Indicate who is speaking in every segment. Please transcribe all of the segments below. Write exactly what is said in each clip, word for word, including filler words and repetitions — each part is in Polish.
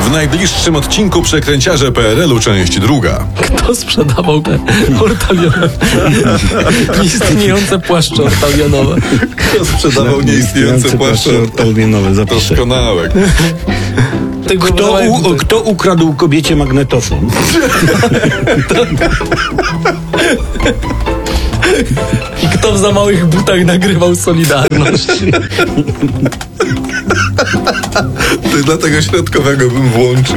Speaker 1: W najbliższym odcinku Przekręciarze P R L-u, część druga.
Speaker 2: Kto sprzedawał te ortalionowe? Nieistniejące płaszcze ortalionowe.
Speaker 1: Kto sprzedawał nieistniejące płaszcze
Speaker 3: ortalionowe? Zapiszę.
Speaker 1: Doskonałe.
Speaker 3: Kto, u, kto ukradł kobiecie magnetofon?
Speaker 2: I kto w za małych butach nagrywał Solidarność?
Speaker 1: Ty dla tego środkowego bym włączył.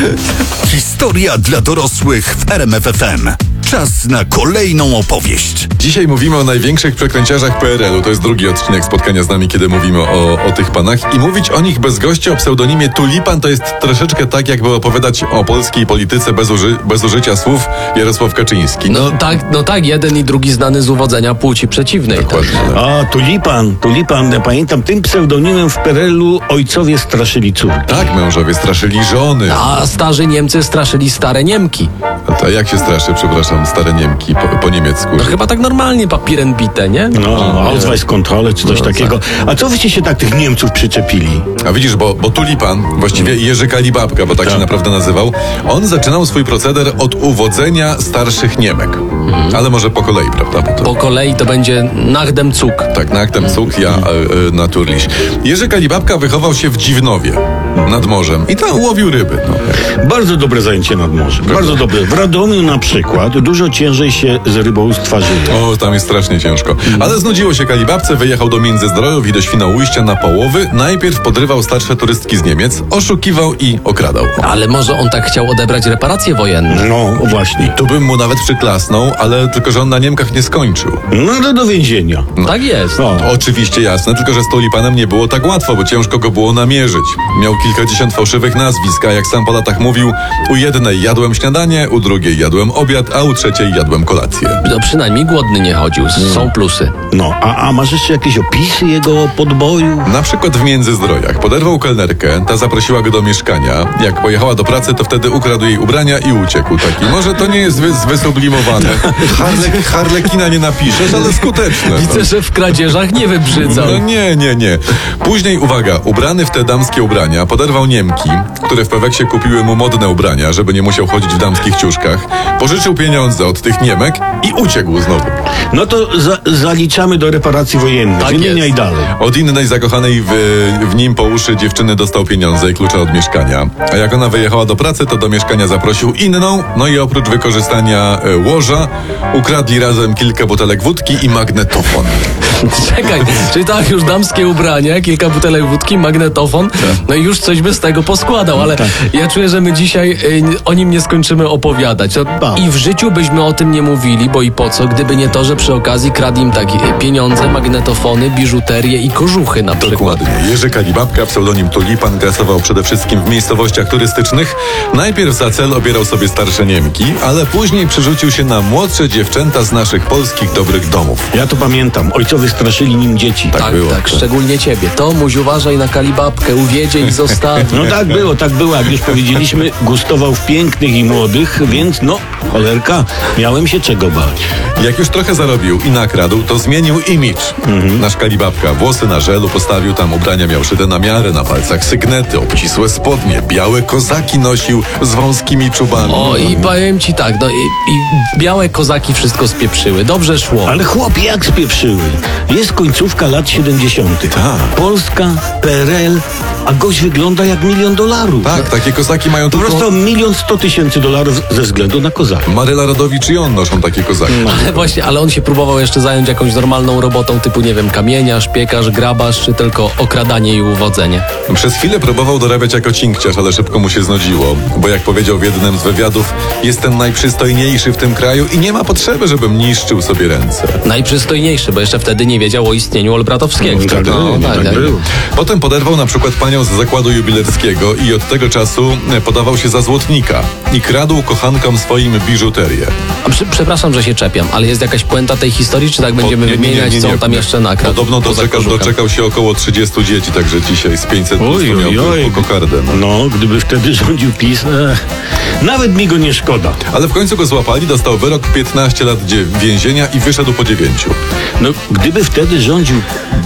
Speaker 4: Historia dla dorosłych w R M F F M. Czas na kolejną opowieść.
Speaker 1: Dzisiaj mówimy o największych przekręciarzach P R L-u. To jest drugi odcinek spotkania z nami, kiedy mówimy o, o tych panach. I mówić o nich bez gościa o pseudonimie Tulipan to jest troszeczkę tak, jakby opowiadać o polskiej polityce bez, uży, bez użycia słów Jarosław Kaczyński.
Speaker 2: No tak, no tak, jeden i drugi znany z uwodzenia płci przeciwnej.
Speaker 1: Dokładnie.
Speaker 2: Tak.
Speaker 3: A, Tulipan, Tulipan, ja pamiętam, tym pseudonimem w P R L-u ojcowie straszyli córki.
Speaker 1: Tak, mężowie straszyli żony.
Speaker 2: A starzy Niemcy straszyli stare Niemki.
Speaker 1: A to jak się straszy, przepraszam, stare Niemki po, po niemiecku?
Speaker 2: No chyba tak normalnie papierem bite, nie?
Speaker 3: No, Ausweiskontrolle czy coś
Speaker 1: No,
Speaker 3: takiego. A co wyście się tak tych Niemców przyczepili?
Speaker 1: A widzisz, bo, bo Tulipan, właściwie Jerzy Kalibabka, bo tak,
Speaker 3: Tak.
Speaker 1: się naprawdę nazywał, on zaczynał swój proceder od uwodzenia starszych Niemek. Ale może po kolei, prawda? Bo to...
Speaker 2: Po kolei to będzie Nachdem Zug.
Speaker 1: Tak, Nachtem Zug, ja e, e, naturliś. Jerzy Kalibabka wychował się w Dziwnowie, nad morzem. I tam łowił ryby. No.
Speaker 3: Bardzo dobre zajęcie nad morzem. Bardzo dobre. W Radomiu na przykład dużo ciężej się z rybołówstwa żyje.
Speaker 1: O, tam jest strasznie ciężko. Ale znudziło się Kalibabce, wyjechał do Międzyzdrojów i do Świnoujścia na połowy. Najpierw podrywał starsze turystki z Niemiec, oszukiwał i okradał.
Speaker 2: Ale może on tak chciał odebrać reparacje wojenne.
Speaker 3: No, właśnie.
Speaker 1: Tu bym mu nawet przyklasnął, ale tylko, że on na Niemkach nie skończył.
Speaker 3: No, ale do więzienia.
Speaker 2: Tak jest.
Speaker 3: O.
Speaker 1: Oczywiście jasne, tylko że z Tulipanem nie było tak łatwo, bo ciężko go było namierzyć. Miał kilkadziesiąt fałszywych nazwisk, a jak sam po latach mówił, u jednej jadłem śniadanie, u drugiej jadłem obiad, a u trzeciej jadłem kolację.
Speaker 2: No przynajmniej głodny nie chodził. Są plusy.
Speaker 3: No, a, a masz jeszcze jakieś opisy jego podboju?
Speaker 1: Na przykład w Międzyzdrojach poderwał kelnerkę, ta zaprosiła go do mieszkania. Jak pojechała do pracy, to wtedy ukradł jej ubrania i uciekł. Taki, może to nie jest wy, wysublimowane. Harle, harlekina nie napiszesz, ale skuteczne.
Speaker 2: Widzę, że w kradzieżach nie wybrzydzał.
Speaker 1: No nie, nie, nie. Później, uwaga, ubrany w te damskie ubrania, poderwał Niemki, które w Peweksie kupiły mu modne ubrania, żeby nie musiał chodzić w damskich ciuszkach. Pożyczył pieniądze od tych Niemek i uciekł znowu.
Speaker 3: No to za, zaliczamy do reparacji wojennych.
Speaker 2: Tak
Speaker 3: Wymieniaj
Speaker 2: jest.
Speaker 3: dalej.
Speaker 1: Od innej zakochanej w, w nim po uszy dziewczyny dostał pieniądze i klucze od mieszkania. A jak ona wyjechała do pracy, to do mieszkania zaprosił inną, no i oprócz wykorzystania e, łoża, ukradli razem kilka butelek wódki i magnetofon.
Speaker 2: Czekaj, czyli tak już damskie ubrania, kilka butelek wódki, magnetofon, no i już coś by z tego poskładał, ale ja czuję, że my dzisiaj y, o nim nie skończymy opowiadać. To I w życiu byśmy o tym nie mówili, bo i po co, gdyby nie to, że przy okazji kradł im takie pieniądze, magnetofony, biżuterię i kożuchy na przykład.
Speaker 1: Dokładnie. Jerzy Kalibabka, pseudonim Tulipan, grasował przede wszystkim w miejscowościach turystycznych. Najpierw za cel obierał sobie starsze Niemki, ale później przerzucił się na młodsze dziewczęta z naszych polskich dobrych domów.
Speaker 3: Ja to pamiętam. Ojcowie straszyli nim dzieci.
Speaker 1: Tak
Speaker 2: Tak,
Speaker 1: było.
Speaker 2: tak, szczególnie ciebie. Tomuś, uważaj na Kalibabkę, uwiedzie i zostawi.
Speaker 3: No tak było, tak było. Jak już powiedzieliśmy, gustował w pięknych i młodych, więc no, cholerka, miałem się czego bać.
Speaker 1: Jak już trochę zarobił i nakradł, to zmienił imidż. Nasz Kalibabka włosy na żelu postawił, tam ubrania miał szyte na miarę, na palcach sygnety, obcisłe spodnie, białe kozaki nosił z wąskimi czubami.
Speaker 2: O, i powiem ci tak, no i, i białe kozaki wszystko spieprzyły. Dobrze szło.
Speaker 3: Ale chłopie, jak spieprzyły. Jest końcówka lat siedemdziesiątych.
Speaker 1: Tak.
Speaker 3: Polska, P R L, a gość wygląda jak milion dolarów.
Speaker 1: Tak, takie kozaki mają
Speaker 3: Po
Speaker 1: tylko...
Speaker 3: prostu milion sto tysięcy dolarów ze względu na kozaka.
Speaker 1: Maryla Rodowicz i on noszą takie kozaki.
Speaker 2: Ale właśnie, ale on się próbował jeszcze zająć jakąś normalną robotą typu, nie wiem, kamieniarz, piekarz, grabarz, czy tylko okradanie i uwodzenie.
Speaker 1: Przez chwilę próbował dorabiać jako cinkciarz, ale szybko mu się znudziło, bo jak powiedział w jednym z wywiadów, jestem najprzystojniejszy w tym kraju i nie ma potrzeby, żebym niszczył sobie ręce.
Speaker 2: Najprzystojniejszy, bo jeszcze wtedy nie wiedział o istnieniu Olbratowskiego.
Speaker 3: Tak było, tak było.
Speaker 1: Potem poderwał na przykład panią z zakładu jubilerskiego i od tego czasu podawał się za złotnika i kradł kochankom swoim biżuterię.
Speaker 2: A przy, przepraszam, że się czepiam, ale jest jakaś puenta tej historii, czy tak będziemy
Speaker 1: O, nie, nie,
Speaker 2: wymieniać,
Speaker 1: nie, nie,
Speaker 2: co on
Speaker 1: nie.
Speaker 2: tam jeszcze nakradł?
Speaker 1: Podobno
Speaker 2: poza
Speaker 1: doczekał,
Speaker 2: kożuchem?
Speaker 1: doczekał się około trzydziestu dzieci, także dzisiaj z pięćset plus
Speaker 3: Oj,
Speaker 1: to miał
Speaker 3: oj, oj.
Speaker 1: tylko kokardę. No.
Speaker 3: No, gdyby wtedy rządził PiS, ech, nawet mi go nie szkoda.
Speaker 1: Ale w końcu go złapali, dostał wyrok piętnaście lat dzie- więzienia i wyszedł po dziewięciu.
Speaker 3: No, gdyby wtedy rządził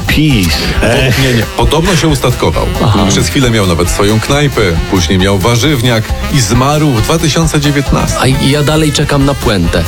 Speaker 3: PiS.
Speaker 1: E, nie, nie. Podobno się ustatkował. Przez chwilę miał nawet swoją knajpę, później miał warzywniak i zmarł w dwa tysiące dziewiętnastym.
Speaker 2: A ja dalej czekam na puentę.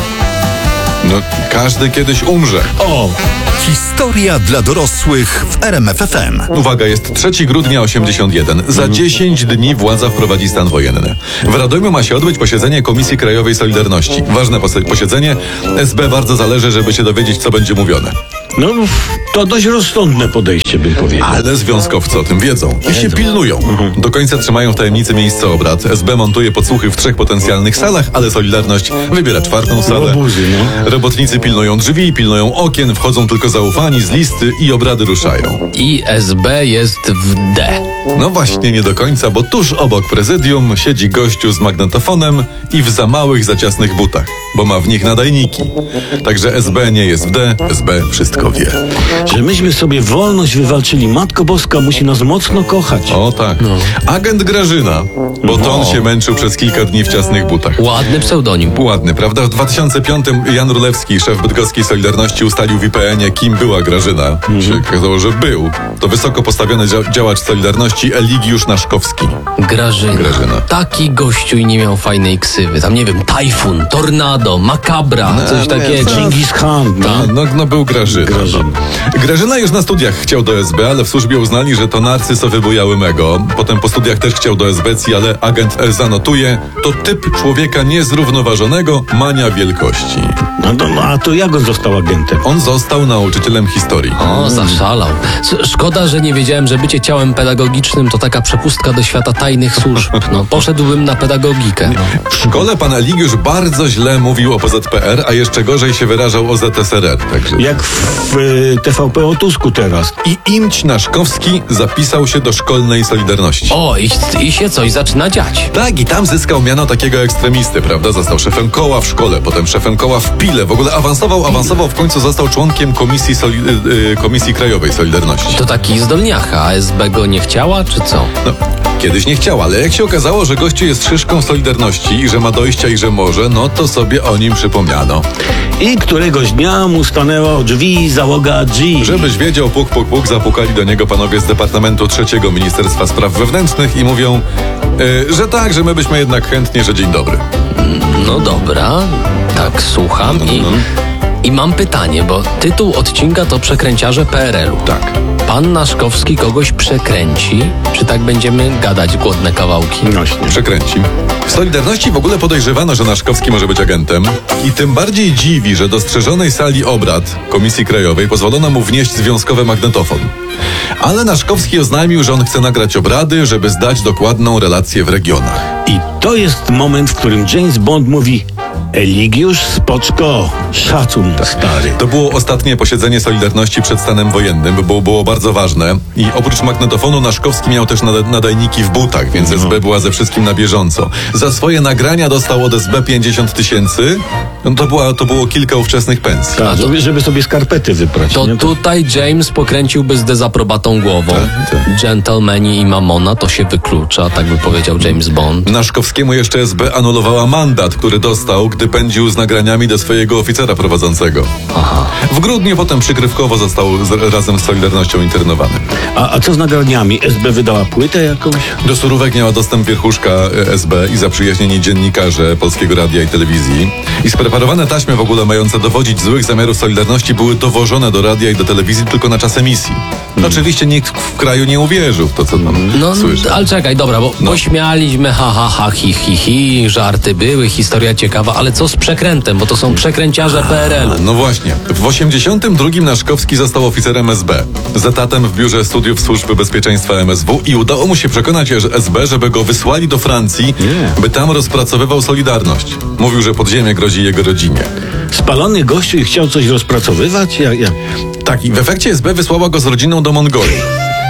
Speaker 1: No, każdy kiedyś umrze.
Speaker 3: O,
Speaker 4: Historia dla dorosłych w R M F F M.
Speaker 1: Uwaga, jest trzeciego grudnia osiemdziesiąt jeden. Za dziesięć dni władza wprowadzi stan wojenny. W Radomiu ma się odbyć posiedzenie Komisji Krajowej Solidarności. Ważne pos- posiedzenie. S B bardzo zależy, żeby się dowiedzieć, co będzie mówione.
Speaker 3: no to dość rozsądne podejście, bym powiedział.
Speaker 1: Ale związkowcy o tym wiedzą i się pilnują. Do końca trzymają w tajemnicy miejsce obrad. S B montuje podsłuchy w trzech potencjalnych salach, ale Solidarność wybiera czwartą salę.
Speaker 3: Łobuzy, no.
Speaker 1: Robotnicy pilnują drzwi, pilnują okien, wchodzą tylko zaufani z listy i obrady ruszają.
Speaker 2: I S B jest w D.
Speaker 1: No właśnie nie do końca, bo tuż obok prezydium siedzi gościu z magnetofonem i w za małych, za ciasnych butach, bo ma w nich nadajniki. Także S B nie jest w D, S B wszystko wie.
Speaker 3: Że myśmy sobie wolność wywalczyli. Matko Boska musi nas mocno kochać.
Speaker 1: O tak. Agent Grażyna, bo to on się męczył przez kilka dni w ciasnych butach.
Speaker 2: Ładny pseudonim.
Speaker 1: Ładny, prawda? W dwa tysiące piątym Jan Rulewski, szef bydgoskiej Solidarności, ustalił w I P N-ie, kim była Grażyna. Się okazało, że był. To wysoko postawiony dzia- działacz Solidarności Eligiusz Naszkowski.
Speaker 2: Grażyna.
Speaker 1: Grażyna.
Speaker 2: Taki gościu i nie miał fajnej ksywy. Tam nie wiem, tajfun, tornado, makabra, coś
Speaker 1: no
Speaker 2: takiego.
Speaker 1: jest-
Speaker 3: Genghis Khan. No.
Speaker 1: A, no, no był Grażyna.
Speaker 3: Grażyna.
Speaker 1: Grażyna już na studiach chciał do S B, ale w służbie uznali, że to narcyz o wybujały mego. Potem po studiach też chciał do S B C, ale agent zanotuje, to typ człowieka niezrównoważonego, mania wielkości.
Speaker 3: No, to, no, a to jak on został agentem?
Speaker 1: On został nauczycielem historii.
Speaker 2: O, zaszalał. S- Szkoda, że nie wiedziałem, że bycie ciałem pedagogicznym to taka przepustka do świata tajnych służb. No, poszedłbym na pedagogikę. No.
Speaker 1: W szkole pan Eligiusz bardzo źle mówił o P Z P R, a jeszcze gorzej się wyrażał o Z S R R. Także.
Speaker 3: Jak w y, T V P o Tusku teraz.
Speaker 1: I Imć Naszkowski zapisał się do szkolnej Solidarności.
Speaker 2: O, i, i się coś zaczyna dziać.
Speaker 1: Tak, i tam zyskał miano takiego ekstremisty, prawda? Został szefem koła w szkole, potem szefem koła w Pile. W ogóle awansował, awansował, w końcu został członkiem Komisji, Soli- y, y, Komisji Krajowej Solidarności.
Speaker 2: To taki zdolniacha, a S B go nie chciała, czy co?
Speaker 1: No, kiedyś nie chciał, ale jak się okazało, że gościu jest szyszką Solidarności i że ma dojścia i że może, no to sobie o nim przypomniano.
Speaker 3: I któregoś dnia mu stanęło u drzwi załoga G.
Speaker 1: Żebyś wiedział, puk, puk, puk, zapukali do niego panowie z Departamentu Trzeciego Ministerstwa Spraw Wewnętrznych i mówią, y, że tak, że my byśmy jednak chętnie, że dzień dobry.
Speaker 2: No dobra, tak słucham i, i mam pytanie, bo tytuł odcinka to Przekręciarze P R L-u.
Speaker 1: Tak.
Speaker 2: Pan Naszkowski kogoś przekręci, czy tak będziemy gadać głodne kawałki?
Speaker 3: Nośnie.
Speaker 1: Przekręci. W Solidarności w ogóle podejrzewano, że Naszkowski może być agentem i tym bardziej dziwi, że do strzeżonej sali obrad Komisji Krajowej pozwolono mu wnieść związkowy magnetofon. Ale Naszkowski oznajmił, że on chce nagrać obrady, żeby zdać dokładną relację w regionach.
Speaker 3: I to jest moment, w którym James Bond mówi: Eligiusz, spoczko, szacun, stary.
Speaker 1: To było ostatnie posiedzenie Solidarności przed stanem wojennym, bo było bardzo ważne i oprócz magnetofonu Naszkowski miał też nada- nadajniki w butach, więc S B była ze wszystkim na bieżąco. Za swoje nagrania dostał od S B pięćdziesiąt tysięcy, no to, była, to było kilka ówczesnych pensji.
Speaker 3: Tak, żeby, żeby sobie skarpety wyprać.
Speaker 2: To
Speaker 3: nie?
Speaker 2: tutaj James pokręciłby z dezaprobatą głową.
Speaker 1: Tak,
Speaker 2: Gentlemani i Mamona to się wyklucza, tak by powiedział James Bond.
Speaker 1: Naszkowskiemu jeszcze S B anulowała mandat, który dostał, gdy pędził z nagraniami do swojego oficera prowadzącego.
Speaker 2: Aha.
Speaker 1: W grudniu potem przykrywkowo został z, razem z Solidarnością internowany.
Speaker 3: A, a co z nagraniami? S B wydała płytę jakąś?
Speaker 1: Do surówek miała dostęp wierchuszka e, S B i zaprzyjaźnieni dziennikarze Polskiego Radia i Telewizji. I spreparowane taśmy w ogóle mające dowodzić złych zamiarów Solidarności były dowożone do radia i do telewizji tylko na czas emisji. Oczywiście nikt w kraju nie uwierzył w to, co tam
Speaker 2: No,
Speaker 1: słyszy.
Speaker 2: ale czekaj, dobra, bo
Speaker 1: No.
Speaker 2: pośmialiśmy, ha, ha, ha, hi, hi, hi, żarty były, historia ciekawa, ale co z przekrętem, bo to są przekręciarze P R L-u.
Speaker 1: No właśnie. W osiemdziesiątym drugim Naszkowski został oficerem S B. Z etatem w Biurze Studiów Służby Bezpieczeństwa M S W i udało mu się przekonać że S B, żeby go wysłali do Francji,
Speaker 3: Nie.
Speaker 1: by tam rozpracowywał Solidarność. Mówił, że podziemie grozi jego rodzinie.
Speaker 3: Spalony gościu i chciał coś rozpracowywać? Ja, ja.
Speaker 1: Tak, i w efekcie S B wysłała go z rodziną do Mongolii.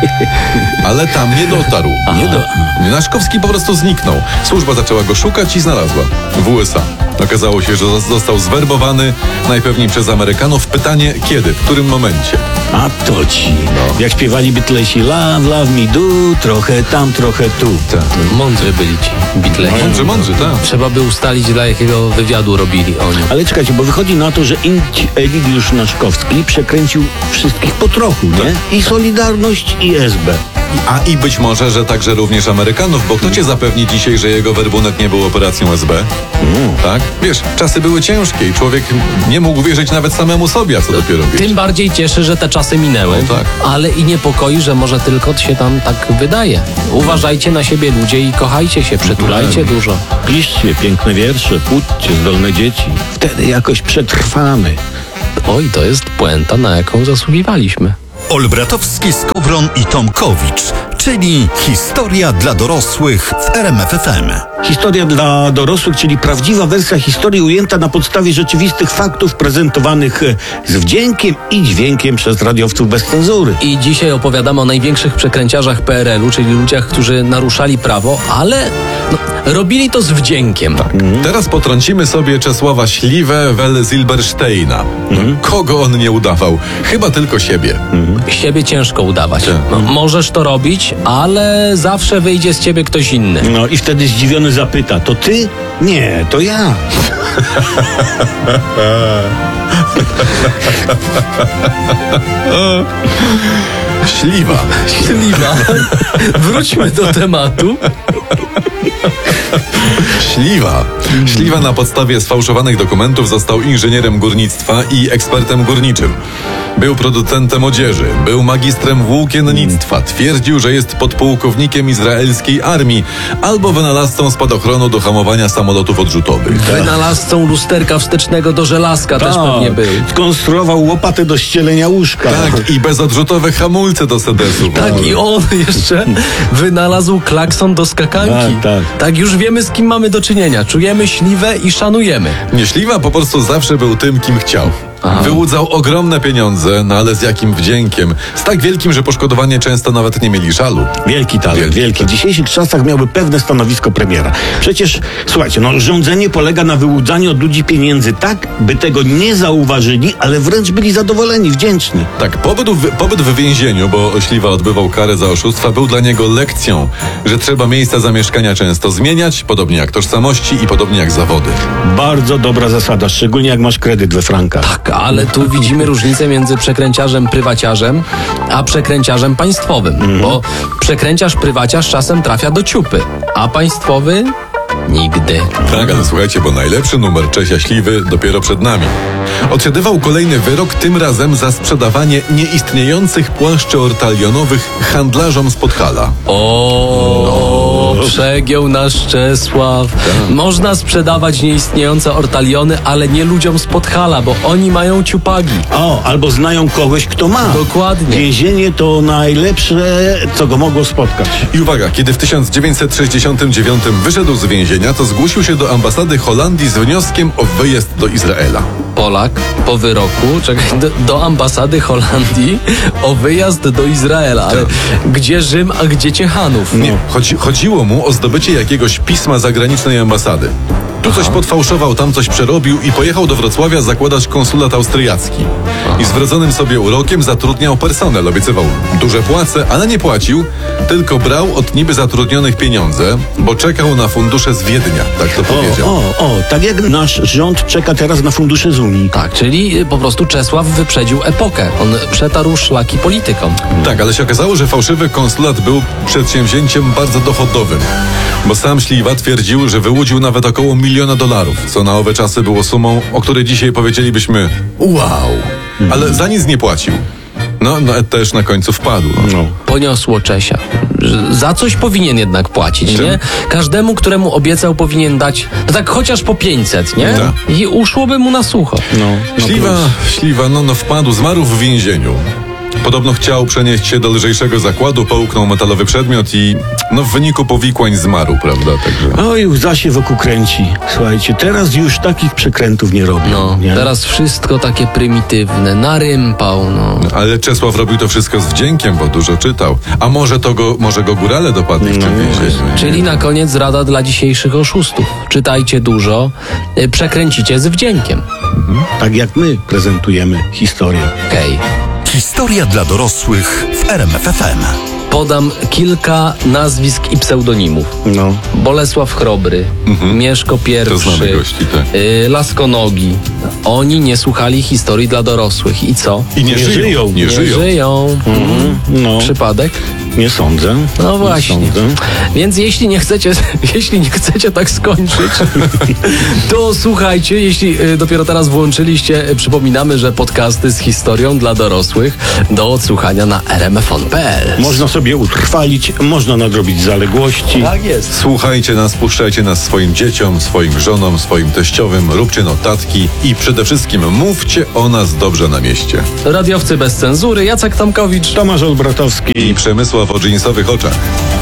Speaker 1: Ale tam nie dotarł.
Speaker 3: Nie do...
Speaker 1: Naszkowski po prostu zniknął. Służba zaczęła go szukać i znalazła. W U S A. Okazało się, że został zwerbowany najpewniej przez Amerykanów. Pytanie kiedy, w którym momencie?
Speaker 3: A to ci. Jak śpiewali Beatlesi, love, love me do, trochę tam, trochę tu.
Speaker 2: Mądrzy byli ci Beatlesi.
Speaker 1: Mądrzy, mądrzy, tak.
Speaker 2: Trzeba by ustalić, dla jakiego wywiadu robili oni.
Speaker 3: Ale czekajcie, bo wychodzi na to, że Indź Eligiusz Naszkowski przekręcił wszystkich po trochu, nie? I Solidarność, i S B.
Speaker 1: A i być może, że także również Amerykanów, bo kto cię zapewni dzisiaj, że jego werbunek nie był operacją S B?
Speaker 3: Mm.
Speaker 1: Tak? Wiesz, czasy były ciężkie i człowiek nie mógł wierzyć nawet samemu sobie, a co dopiero wiesz.
Speaker 2: Tym bardziej cieszy, że te czasy minęły,
Speaker 1: No tak.
Speaker 2: ale i niepokoi, że może tylko się tam tak wydaje. Uważajcie na siebie ludzie i kochajcie się, przytulajcie dużo.
Speaker 3: Piszcie piękne wiersze, płódźcie zdolne dzieci. Wtedy jakoś przetrwamy.
Speaker 2: Oj, to jest puenta, na jaką zasługiwaliśmy.
Speaker 4: Olbratowski, Skowron i Tomkowicz, czyli historia dla dorosłych w R M F F M.
Speaker 3: Historia dla dorosłych, czyli prawdziwa wersja historii ujęta na podstawie rzeczywistych faktów prezentowanych e, z wdziękiem i dźwiękiem przez radiowców bez cenzury.
Speaker 2: I dzisiaj opowiadamy o największych przekręciarzach P R L u, czyli ludziach, którzy naruszali prawo, ale no, robili to z wdziękiem. Tak.
Speaker 1: Teraz potrącimy sobie Czesława Śliwę wel Zilbersteina. No, kogo on nie udawał? Chyba tylko siebie.
Speaker 2: Siebie ciężko udawać.
Speaker 1: Tak.
Speaker 2: No, możesz to robić, ale zawsze wyjdzie z ciebie ktoś inny.
Speaker 3: No i wtedy zdziwiony zapyta, to ty? Nie, to ja.
Speaker 1: Śliwa.
Speaker 2: Śliwa. Wróćmy do tematu.
Speaker 1: Śliwa. Śliwa na podstawie sfałszowanych dokumentów został inżynierem górnictwa i ekspertem górniczym. Był producentem odzieży, był magistrem włókiennictwa, twierdził, że jest podpułkownikiem izraelskiej armii albo wynalazcą spadochronu do hamowania samolotów odrzutowych.
Speaker 2: Wynalazcą lusterka wstecznego do żelazka też pewnie był.
Speaker 3: Skonstruował łopatę do ścielenia łóżka.
Speaker 1: Tak, i bezodrzutowe hamulce do sedesu.
Speaker 2: Tak, i on jeszcze wynalazł klakson do skakanki.
Speaker 3: Tak, tak.
Speaker 2: Tak, już wiemy, z kim mamy do czynienia. Czujemy Śliwę i szanujemy.
Speaker 1: Nie, Śliwa po prostu zawsze był tym, kim chciał. Wyłudzał ogromne pieniądze, no ale z jakim wdziękiem. Z tak wielkim, że poszkodowani często nawet nie mieli żalu.
Speaker 3: Wielki talent,
Speaker 1: Wielki.
Speaker 3: wielki. W dzisiejszych czasach miałby pewne stanowisko premiera. Przecież, słuchajcie, no rządzenie polega na wyłudzaniu od ludzi pieniędzy tak, by tego nie zauważyli, ale wręcz byli zadowoleni, wdzięczni.
Speaker 1: Tak, pobyt w, pobyt w więzieniu, bo Śliwa odbywał karę za oszustwa, był dla niego lekcją, że trzeba miejsca zamieszkania często zmieniać, podobnie jak tożsamości i podobnie jak zawody.
Speaker 3: Bardzo dobra zasada, szczególnie jak masz kredyt we frankach.
Speaker 2: Tak, ale tu widzimy różnicę między przekręciarzem prywaciarzem a przekręciarzem państwowym.
Speaker 3: Mhm.
Speaker 2: Bo przekręciarz prywaciarz czasem trafia do ciupy, a państwowy nigdy.
Speaker 1: Tak, ale słuchajcie, bo najlepszy numer Czesia Śliwy dopiero przed nami. Odsiadywał kolejny wyrok, tym razem za sprzedawanie nieistniejących płaszczy ortalionowych handlarzom z Podhala.
Speaker 2: O, przegiął nasz Czesław. Można sprzedawać nieistniejące ortaliony, ale nie ludziom z Podhala, bo oni mają ciupagi.
Speaker 3: O, albo znają kogoś, kto ma.
Speaker 2: Dokładnie.
Speaker 3: Więzienie to najlepsze, co go mogło spotkać.
Speaker 1: I uwaga, kiedy w tysiąc dziewięćset sześćdziesiątym dziewiątym wyszedł z więzienia, to zgłosił się do ambasady Holandii z wnioskiem o wyjazd do Izraela.
Speaker 2: Polak po wyroku, czekaj, do, do ambasady Holandii o wyjazd do Izraela. Ale gdzie Rzym, a gdzie Ciechanów?
Speaker 1: Nie, chodzi, chodziło mu o zdobycie jakiegoś pisma zagranicznej ambasady. Tu coś podfałszował, tam coś przerobił i pojechał do Wrocławia zakładać konsulat austriacki. I z wrodzonym sobie urokiem zatrudniał personel, obiecywał duże płace, ale nie płacił, tylko brał od niby zatrudnionych pieniądze, bo czekał na fundusze z Wiednia, tak to
Speaker 3: O,
Speaker 1: powiedział.
Speaker 3: o, o, tak jak nasz rząd czeka teraz na fundusze z Unii.
Speaker 2: Tak, czyli po prostu Czesław wyprzedził epokę. On przetarł szlaki politykom.
Speaker 1: Tak, ale się okazało, że fałszywy konsulat był przedsięwzięciem bardzo dochodowym, bo sam Śliwa twierdził, że wyłudził nawet około miliona dolarów, co na owe czasy było sumą, o której dzisiaj powiedzielibyśmy wow, ale za nic nie płacił. No, no też na końcu wpadł. No.
Speaker 2: Poniosło Czesia. Że za coś powinien jednak płacić, nie? Każdemu, któremu obiecał, powinien dać, no tak chociaż po pięćset, nie?
Speaker 1: Tak.
Speaker 2: I uszłoby mu na sucho.
Speaker 3: No, no
Speaker 1: Śliwa,
Speaker 3: plus.
Speaker 1: Śliwa, no, no wpadł, zmarł w więzieniu. Podobno chciał przenieść się do lżejszego zakładu, połknął metalowy przedmiot i no w wyniku powikłań zmarł, prawda? Także...
Speaker 3: Oj, łza się wokół kręci. Słuchajcie, teraz już takich przekrętów nie robią.
Speaker 2: No,
Speaker 3: nie?
Speaker 2: teraz wszystko takie prymitywne, narympał, no.
Speaker 1: Ale Czesław robił to wszystko z wdziękiem, bo dużo czytał. A może to go, może go górale dopadli w tym więzieniu?
Speaker 2: Czyli na koniec rada dla dzisiejszych oszustów. Czytajcie dużo, y, przekręcicie z wdziękiem.
Speaker 3: Tak jak my prezentujemy historię.
Speaker 2: Okej.
Speaker 4: Historia dla dorosłych w R M F F M.
Speaker 2: Podam kilka nazwisk i pseudonimów.
Speaker 3: No.
Speaker 2: Bolesław Chrobry, Mieszko
Speaker 1: To znamy
Speaker 2: Pierwszy,
Speaker 1: gości, tak.
Speaker 2: y, Laskonogi. Oni nie słuchali historii dla dorosłych. I co?
Speaker 1: I nie,
Speaker 3: Nie
Speaker 1: żyją.
Speaker 3: żyją.
Speaker 1: Nie
Speaker 2: Nie
Speaker 1: żyją.
Speaker 2: żyją. Mhm.
Speaker 3: No,
Speaker 2: Przypadek?
Speaker 3: nie sądzę.
Speaker 2: No
Speaker 3: Nie
Speaker 2: właśnie.
Speaker 3: sądzę.
Speaker 2: Więc jeśli nie chcecie, jeśli nie chcecie tak skończyć, to słuchajcie, jeśli y, dopiero teraz włączyliście, y, przypominamy, że podcasty z historią dla dorosłych do odsłuchania na r m f on kropka p l.
Speaker 3: Można sobie utrwalić, można nadrobić zaległości.
Speaker 2: Tak jest.
Speaker 1: Słuchajcie nas, puszczajcie nas swoim dzieciom, swoim żonom, swoim teściowym, róbcie notatki i przede wszystkim mówcie o nas dobrze na mieście.
Speaker 2: Radiowcy bez cenzury, Jacek Tomkowicz.
Speaker 3: Tomasz Olbratowski.
Speaker 1: I Przemysław o dżinsowych oczach.